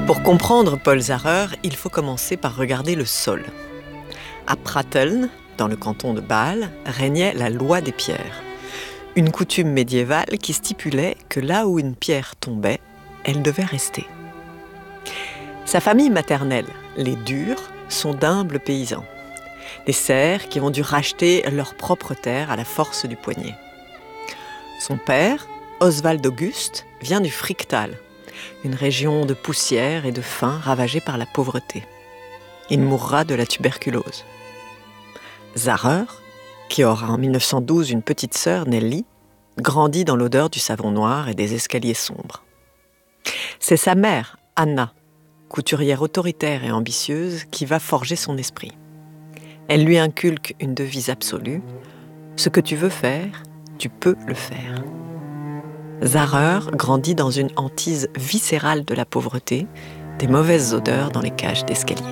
Pour comprendre Paul Zarer, il faut commencer par regarder le sol. À Pratteln, dans le canton de Bâle, régnait la loi des pierres. Une coutume médiévale qui stipulait que là où une pierre tombait, elle devait rester. Sa famille maternelle, les Durs, sont d'humbles paysans. Des serfs qui ont dû racheter leur propre terre à la force du poignet. Son père, Oswald Auguste, vient du Fricktal, une région de poussière et de faim ravagée par la pauvreté. Il mourra de la tuberculose. Zarer, qui aura en 1912 une petite sœur, Nelly, grandit dans l'odeur du savon noir et des escaliers sombres. C'est sa mère, Anna, couturière autoritaire et ambitieuse, qui va forger son esprit. Elle lui inculque une devise absolue : ce que tu veux faire, tu peux le faire. Zarer grandit dans une hantise viscérale de la pauvreté, des mauvaises odeurs dans les cages d'escalier.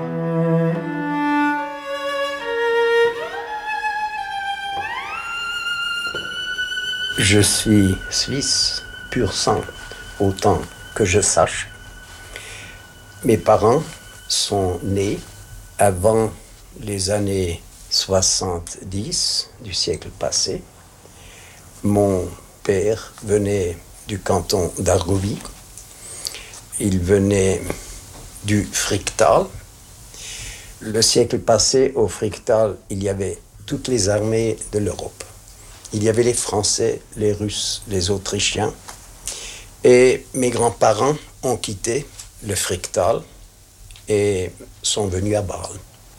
Je suis suisse, pur sang, autant que je sache. Mes parents sont nés avant les années 70 du siècle passé. Mon père venait du canton d'Argovie. Il venait du Fricktal. Le siècle passé, au Fricktal, il y avait toutes les armées de l'Europe. Il y avait les Français, les Russes, les Autrichiens. Et mes grands-parents ont quitté le Fricktal et sont venus à Bâle.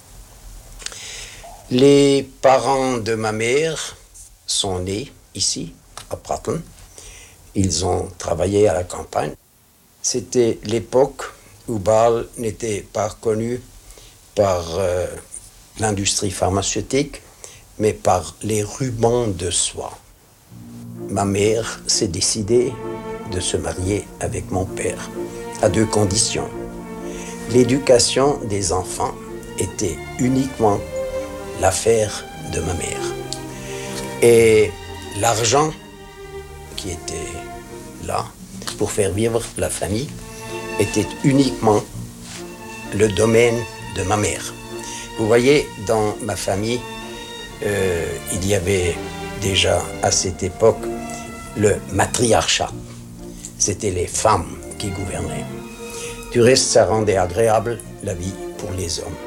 Les parents de ma mère sont nés ici, à Pratteln. Ils ont travaillé à la campagne. C'était l'époque où Bâle n'était pas connu par l'industrie pharmaceutique, mais par les rubans de soie. Ma mère s'est décidée de se marier avec mon père, à deux conditions. L'éducation des enfants était uniquement l'affaire de ma mère. Et l'argent qui était là pour faire vivre la famille était uniquement le domaine de ma mère. Vous voyez, dans ma famille, il y avait déjà à cette époque le matriarcat. C'était les femmes qui gouvernaient. Du reste, ça rendait agréable la vie pour les hommes.